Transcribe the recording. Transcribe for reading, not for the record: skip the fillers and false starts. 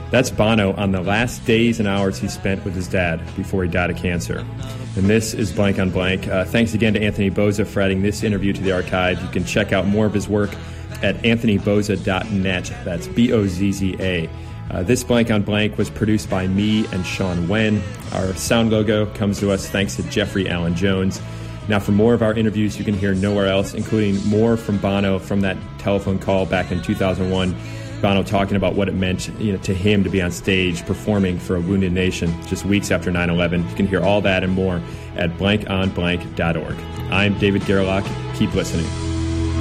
That's Bono on the last days and hours he spent with his dad before he died of cancer. And this is Blank on Blank. Thanks again to Anthony Bozza for adding this interview to the archive. You can check out more of his work at anthonybozza.net. That's B-O-Z-Z-A. This Blank on Blank was produced by me and Sean Wen. Our sound logo comes to us thanks to Jeffrey Allen Jones. Now, for more of our interviews you can hear nowhere else, including more from Bono from that telephone call back in 2001. Bono talking about what it meant to him to be on stage performing for a wounded nation just weeks after 9/11. You can hear all that and more at blankonblank.org. I'm David Gerlach. Keep listening.